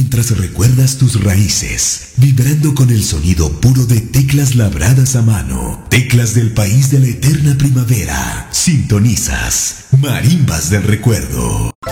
mientras recuerdas tus raíces, vibrando con el sonido puro de teclas labradas a mano, teclas del país de la eterna primavera. Sintonizas Marimbas del Recuerdo.